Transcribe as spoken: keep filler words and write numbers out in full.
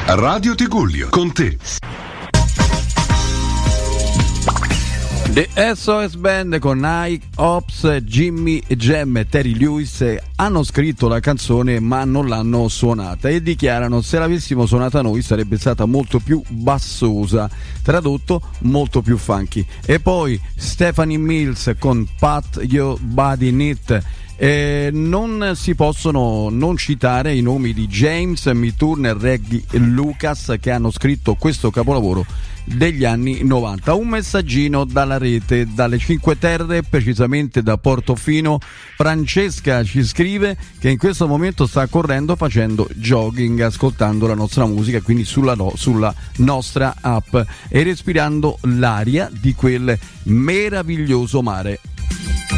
Radio Tigullio, con te. The S O S Band con Nike, Ops, Jimmy Jam e Terry Lewis hanno scritto la canzone ma non l'hanno suonata e dichiarano: se l'avessimo suonata noi sarebbe stata molto più bassosa, tradotto molto più funky. E poi Stephanie Mills con Pat Your Body in It. Eh, non si possono non citare i nomi di James, Mick Turner, Reggie Lucas, che hanno scritto questo capolavoro degli anni novanta. Un messaggino dalla rete, dalle Cinque Terre, precisamente da Portofino. Francesca ci scrive che in questo momento sta correndo facendo jogging, ascoltando la nostra musica, quindi sulla, no, sulla nostra app, e respirando l'aria di quel meraviglioso mare.